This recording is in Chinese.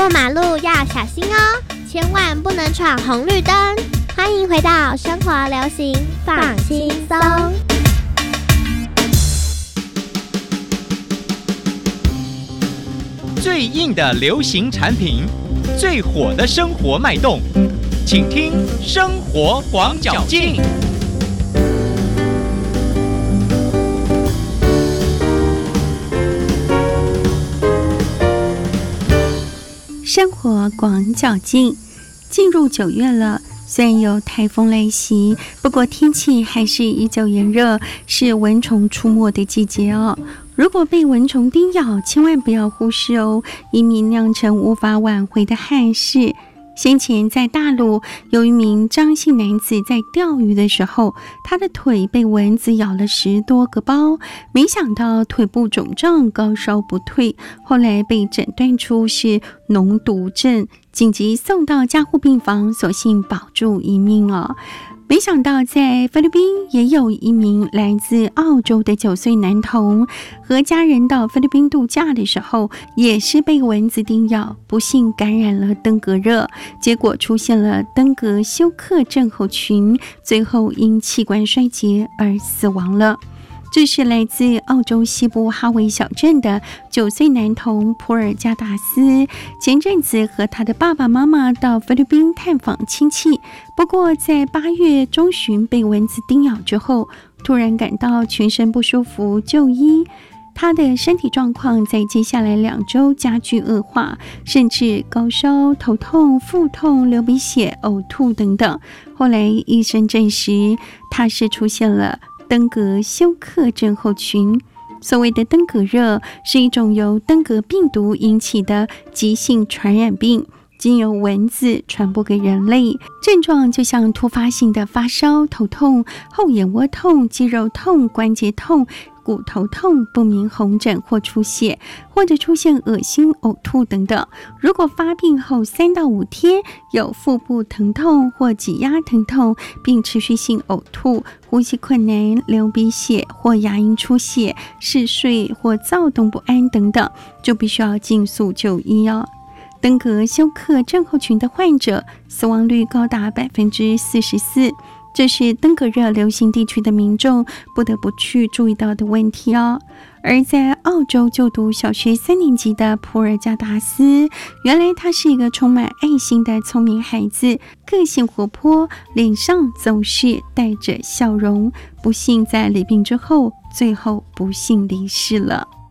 过马路要小心哦，千万不能闯红绿灯。欢迎回到生活流行放轻松。 最硬的流行产品，最火的生活脉动，请听生活广角镜。 生活广角镜，进入9月了，虽然有台风来袭，不过天气还是依旧炎热，是蚊虫出没的季节哦。如果被蚊虫叮咬，千万不要忽视哦，以免酿成无法挽回的憾事。先前在大陆，有一名张姓男子在钓鱼的时候，他的腿被蚊子咬了10多个包，没想到腿部肿胀，高烧不退，后来被诊断出是脓毒症，紧急送到加护病房，所幸保住一命哦。没想到在菲律宾也有一名来自澳洲的9岁男童，和家人到菲律宾度假的时候，也是被蚊子叮咬，不幸感染了登革热，结果出现了登革休克症候群，最后因器官衰竭而死亡了。这是来自澳洲西部哈维小镇的9岁男童普尔加达斯，前阵子和他的爸爸妈妈到菲律宾探访亲戚，不过在8月中旬被蚊子叮咬之后，突然感到全身不舒服，就医。他的身体状况在接下来2周加剧恶化，甚至高烧、头痛、腹痛、流鼻血、呕吐等等。后来医生证实，他是出现了登革休克症候群。所谓的登革热是一种由登革病毒引起的急性传染病，经由蚊子传播给人类，症状就像突发性的发烧、头痛、后眼窝痛、肌肉痛、关节痛、骨头痛、不明红疹或出血，或者出现恶心、呕吐等等。如果发病后3到5天有腹部疼痛或挤压疼痛，并持续性呕吐、呼吸困难、流鼻血或牙龈出血、嗜睡或躁动不安等等，就必须要尽速就医哦。登革休克症候群的患者死亡率高达44%，这是登革热流行地区的民众不得不去注意到的问题哦。而在澳洲就读小学3年级的普尔加达斯，原来他是一个充满爱心的聪明孩子，个性活泼，脸上总是带着笑容，不幸在罹病之后，最后不幸离世了。